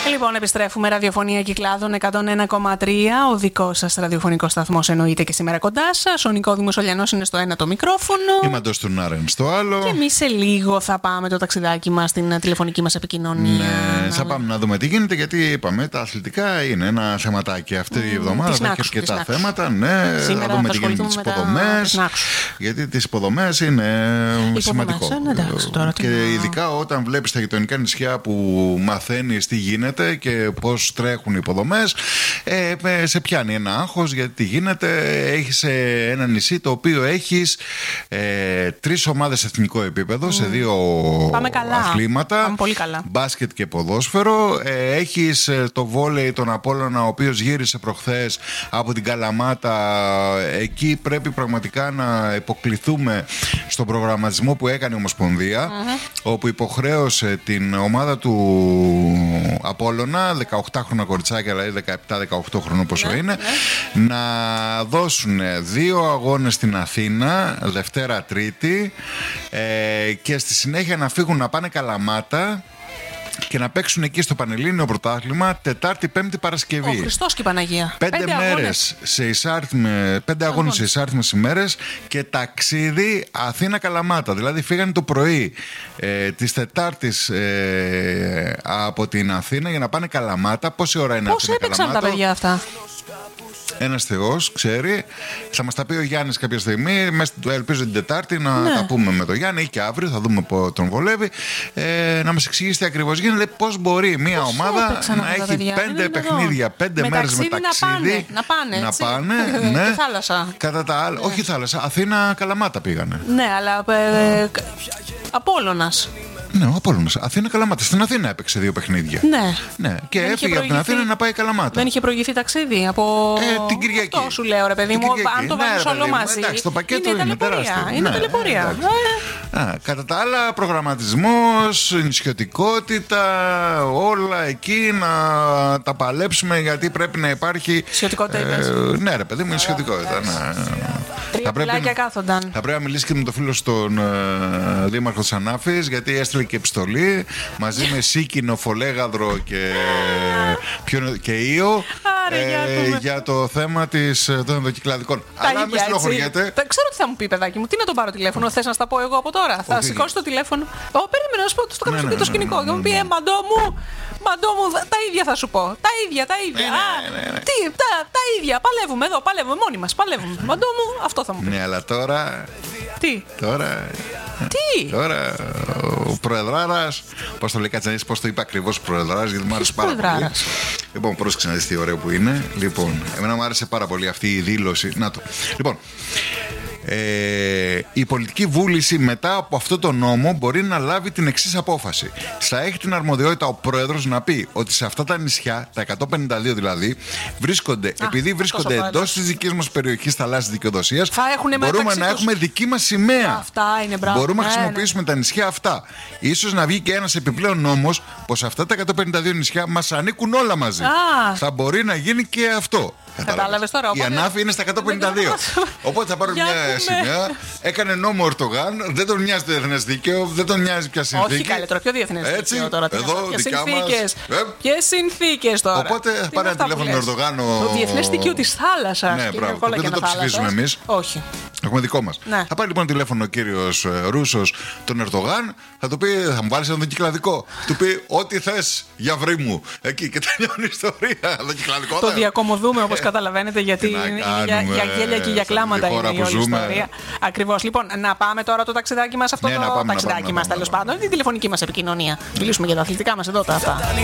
Λοιπόν, επιστρέφουμε. Ραδιοφωνία Κυκλάδων 101,3. Ο δικός σας ραδιοφωνικός σταθμός εννοείται και σήμερα κοντά σας. Ο Νικόδημος Ολιανός είναι στο ένα το μικρόφωνο. Είμαι Αντός του Νάρεν στο άλλο. Και εμείς σε λίγο θα πάμε το ταξιδάκι μας στην τηλεφωνική μας επικοινωνία. Ναι, θα πάμε να δούμε τι γίνεται, γιατί είπαμε τα αθλητικά είναι ένα θεματάκι αυτή η εβδομάδα. Θα έχει αρκετά θέματα. Ναι, σήμερα θα δούμε τι γίνεται με τις υποδομές. Γιατί τις υποδομές είναι σημαντικό. Και ειδικά όταν βλέπεις τα γειτονικά νησιά που μαθαίνεις τι γίνεται και πώς τρέχουν οι υποδομές, σε πιάνει ένα άγχος, γιατί τι γίνεται. Έχεις ένα νησί το οποίο έχεις 3 ομάδες σε εθνικό επίπεδο, σε 2 αθλήματα. Πάμε πολύ καλά. Μπάσκετ και ποδόσφαιρο. Έχεις το βόλεϊ, τον Απόλλωνα, ο οποίος γύρισε προχθές από την Καλαμάτα. Εκεί πρέπει πραγματικά να υποκληθούμε στον προγραμματισμό που έκανε η Ομοσπονδία, όπου υποχρέωσε την ομάδα του Απόλλωνα, 18χρονα κοριτσάκια, δηλαδή 17-18 χρονών πόσο είναι, να δώσουν 2 αγώνες στην Αθήνα, Δευτέρα Τρίτη, και στη συνέχεια να φύγουν να πάνε Καλαμάτα και να παίξουν εκεί στο Πανελλήνιο Πρωτάθλημα Τετάρτη, Πέμπτη, Παρασκευή. Ο Χριστός και η Παναγία. 5 μέρες πέντε αγώνες σε εισάρτημες ημέρες και ταξίδι Αθήνα-Καλαμάτα. Δηλαδή φύγανε το πρωί της Τετάρτης από την Αθήνα για να πάνε Καλαμάτα. Πόση ώρα είναι Πώς έπαιξαν τα παιδιά αυτά? Ένας Θεός ξέρει. Θα μας τα πει ο Γιάννης κάποια στιγμή. Ελπίζω την Τετάρτη να τα πούμε με τον Γιάννη ή και αύριο. Θα δούμε πού τον βολεύει. Να μας εξηγήσει τι ακριβώς γίνεται. Πώς μπορεί μια ομάδα να έχει 5 παιχνίδια, 5 μέρες με ταξίδι. Να πάνε. Ναι. Και θάλασσα. Κατά τα άλλα, όχι θάλασσα. Αθήνα-Καλαμάτα πήγανε. Ναι, αλλά Απόλλωνας. Ναι, ο Απόλλωνας. Αθήνα-Καλαμάτα. Στην Αθήνα έπαιξε 2 παιχνίδια. Ναι. Και έφυγε από την Αθήνα να πάει Καλαμάτα. Δεν είχε προηγηθεί ταξίδι από την Κυριακή. Αυτό σου λέω, ρε παιδί μου. Αν το βάλεις όλο μαζί. Εντάξει, το πακέτο είναι τεράστιο. Είναι ταλαιπωρία. Κατά τα άλλα, προγραμματισμός, νησιωτικότητα, όλα εκεί να τα παλέψουμε, γιατί πρέπει να υπάρχει. Νησιωτικότητα. Ναι, ρε παιδί μου, νησιωτικότητα. Θα πρέπει να μιλήσει και με το φίλο στον δήμαρχο της Ανάφης, γιατί έστειλε και επιστολή μαζί με Σίκινο, Φολέγαδρο και Ήο για το θέμα των ενδοκυκλαδικών. Αλλά μην στενοχωριέται. Ξέρω τι θα μου πει, παιδάκι μου. Τι να τον πάρω τηλέφωνο, θες να στα πω εγώ από τώρα? Θα σηκώσει το τηλέφωνο. Περίμενα να σου πω, το κάνω και το σκηνικό. Και μου πει, Μαντό μου, τα ίδια θα σου πω. Τα ίδια. Τι, τα ίδια. Παλεύουμε εδώ, παλεύουμε μόνοι μας. Παλεύουμε. Μαντό μου, αυτό θα μου πει. Ναι, αλλά τώρα. Τι? Τώρα ο Προεδράρας, πώς το λέει Κατσανής, πώς το είπε ακριβώς Προεδράρας, γιατί μου άρεσε πάρα πολύ. Λοιπόν, πρόσεξε να δεις τι ωραίο που είναι. Λοιπόν, εμένα μου άρεσε πάρα πολύ αυτή η δήλωση. Να το. Λοιπόν, η πολιτική βούληση μετά από αυτό το νόμο μπορεί να λάβει την εξής απόφαση. Θα έχει την αρμοδιότητα ο πρόεδρος να πει ότι σε αυτά τα νησιά, τα 152 δηλαδή, επειδή βρίσκονται εντός της δικής μας περιοχής θαλάσσης δικαιοδοσίας, μπορούμε να έχουμε δική μας σημαία. Αυτά είναι, μπράβο. Μπορούμε να χρησιμοποιήσουμε τα νησιά αυτά. Ίσως να βγει και ένας επιπλέον νόμος πως αυτά τα 152 νησιά μας ανήκουν όλα μαζί. Θα μπορεί να γίνει και αυτό. Κατάλαβες τώρα. Η Ανάφη είναι στα 152. Οπότε θα πάρουν μια σημαία. Έκανε νόμο Ερντογάν. Δεν τον νοιάζει το διεθνές δίκαιο. Δεν τον νοιάζει πια συνθήκη. Όχι, καλύτερα, πιο διεθνές δίκαιο τώρα. Εδώ δικιά μας. Ποιες συνθήκες τώρα? Οπότε θα πάρει ένα τηλέφωνο Ερντογάν. Το διεθνές δίκαιο της θάλασσας. Ναι, μπράβο. Δεν το ψηφίζουμε εμείς. Όχι. Έχουμε δικό μας. Θα πάρει λοιπόν τηλέφωνο ο κύριος Ρούσος τον Ερντογάν. Θα του πει, θα μου βάλεις ένα δοκυκλαδικό. Του πει, ό,τι θες, γιαυρί μου. Εκεί και τελειώνει η ιστορία. Δοκυκλαδικό. Το διακομωδούμε, όπως καταλαβαίνετε, γιατί για γέλια και για κλάματα είναι η όλη ιστορία. Ακριβώς. Λοιπόν, να πάμε τώρα το ταξιδάκι μας, αυτό το ταξιδάκι μας τέλος πάντων, την τηλεφωνική μας επικοινωνία. Μιλήσουμε για τα αθλητικά μας εδώ τα αυτά.